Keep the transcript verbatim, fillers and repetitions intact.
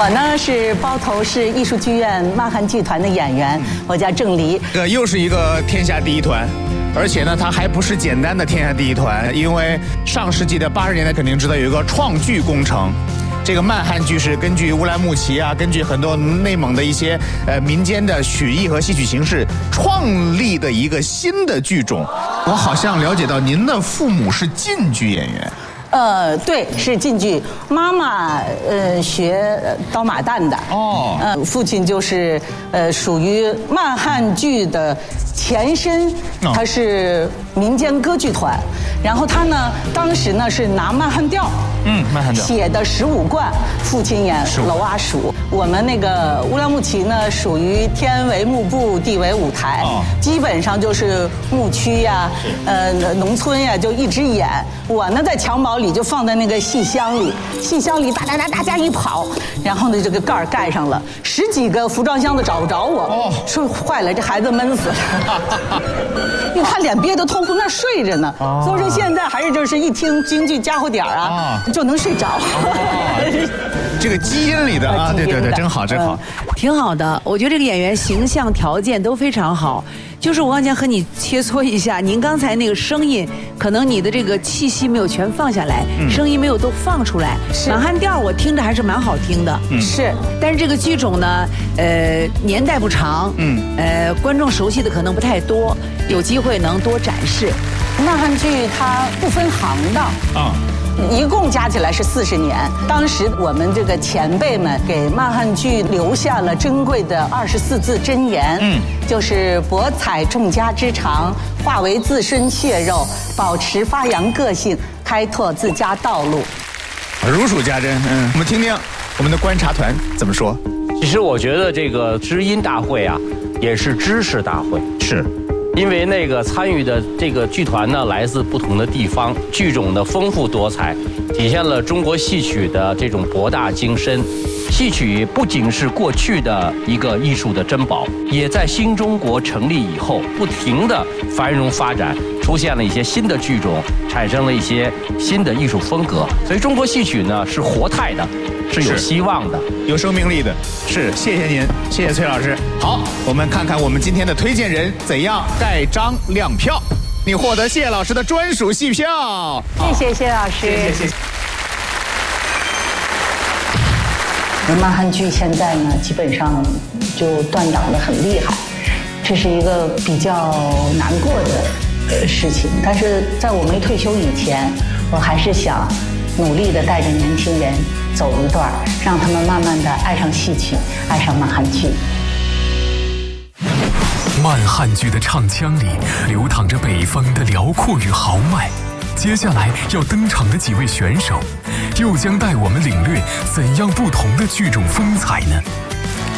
呢是包头市艺术剧院漫汉剧团的演员，我叫郑黎。 这又是一个天下第一团。而且呢，它还不是简单的天下第一团，因为上世纪的八十年代肯定知道有一个创剧工程。这个漫汉剧是根据乌兰牧骑啊，根据很多内蒙的一些呃民间的曲艺和戏曲形式创立的一个新的剧种。我好像了解到您的父母是晋剧演员。 呃，对，是晋剧。妈妈呃学刀马旦的。哦。呃，父亲就是呃属于漫汉剧的前身，他是民间歌剧团。然后他呢，当时呢是拿漫汉调。嗯，漫汉调写的十五贯，父亲演娄阿鼠。我们那个乌兰牧骑呢，属于天为幕布，地为舞台，哦、基本上就是牧区呀、呃农村呀，就一直演。我呢在襁褓里就放在那个戏箱里，戏箱里哒哒哒大家一跑，然后呢这个盖儿盖上了，十几个服装箱子找不着我，哦、说坏了，这孩子闷死了。你看脸憋得通红，那睡着呢。哦、所以说现在还是就是一听京剧家伙点儿啊。哦就能睡着， 这个基因里的啊，对对对，真好真好， 挺好的。我觉得这个演员形象条件都非常好。就是我刚才和你切磋一下，您刚才那个声音，可能你的这个气息没有全放下来，嗯、声音没有都放出来。满汉调我听着还是蛮好听的， 嗯、是。 但是这个剧种呢，呃，年代不长，嗯，呃，观众熟悉的可能不太多，有机会能多展示。 漫汉剧它不分行当啊。一共加起来是四十年。当时我们这个前辈们给漫汉剧留下了珍贵的二十四字真言，嗯，就是博采众家之长，化为自身血肉，保持发扬个性，开拓自家道路。 如数家珍，嗯，我们听听我们的观察团怎么说。 其实我觉得这个知音大会啊，也是知识大会， 是。 因为那个参与的这个剧团呢，来自不同的地方，剧种的丰富多彩，体现了中国戏曲的这种博大精深。戏曲不仅是过去的一个艺术的珍宝，也在新中国成立以后不停的繁荣发展，出现了一些新的剧种，产生了一些新的艺术风格。所以中国戏曲呢是活态的，是有希望的， 有生命力的。是，谢谢您，谢谢崔老师。好，我们看看我们今天的推荐人怎样盖章亮票。你获得谢老师的专属戏票。 谢谢谢老师。 谢谢谢谢。 漫汉剧现在呢，基本上就断档的很厉害，这是一个比较难过的呃事情。但是在我没退休以前，我还是想努力的带着年轻人走一段，让他们慢慢的爱上戏曲，爱上漫汉剧。 漫汉剧的唱腔里流淌着北方的辽阔与豪迈。接下来要登场的几位选手，又将带我们领略怎样不同的剧种风采呢？